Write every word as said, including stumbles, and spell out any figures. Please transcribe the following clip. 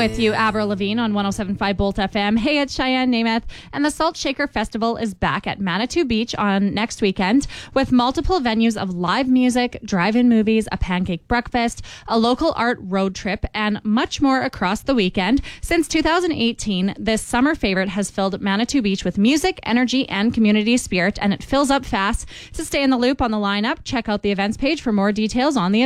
with you, Avril Lavigne, on one oh seven point five Bolt F M. Hey, it's Cheyenne Namath, and the Salt Shaker Festival is back at Manitou Beach on next weekend with multiple venues of live music, drive-in movies, a pancake breakfast, a local art road trip, and much more across the weekend. Since two thousand eighteen, this summer favorite has filled Manitou Beach with music, energy, and community spirit, and it fills up fast. To stay in the loop on the lineup, check out the events page for more details on the